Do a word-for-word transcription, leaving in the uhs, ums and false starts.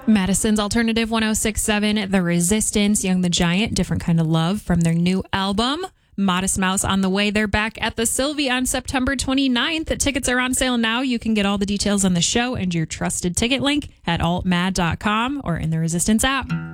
Madison's Alternative one oh six point seven, The Resistance, Young the Giant, Different Kind of Love from their new album. Modest Mouse on the way. They're back at the Sylvie on September twenty-ninth. The tickets are on sale now. You can get all the details on the show and your trusted ticket link at alt mad dot com or in the Resistance app.